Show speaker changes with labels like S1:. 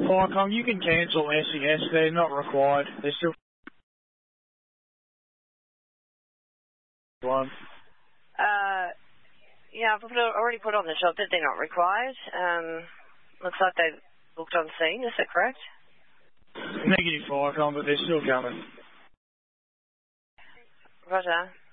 S1: Viacom, you can cancel SES. They're not required. They're still one.
S2: Yeah, I've already put on the job that they're not required. Looks like they've booked on scene. Is that correct?
S1: Negative Viacom, but they're still coming.
S2: Roger.